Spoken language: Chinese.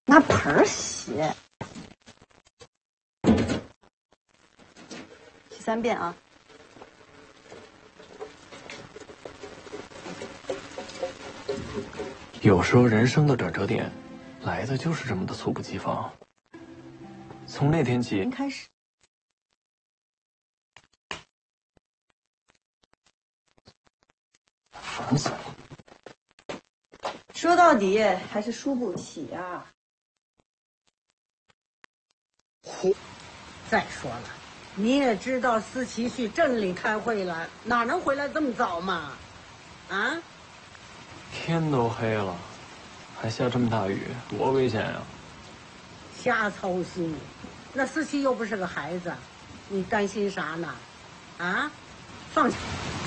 拿盆儿洗，洗3遍啊。 有时候人生的转折点，来的就是这么的猝不及防。从那天起， 开始。 烦死了。 说到底还是输不起啊。 再说了，你也知道思琪去镇里开会了，哪能回来这么早嘛？啊？ 天都黑了，还下这么大雨，多危险呀！ 瞎操心，那思琪又不是个孩子，你担心啥呢？啊？放下。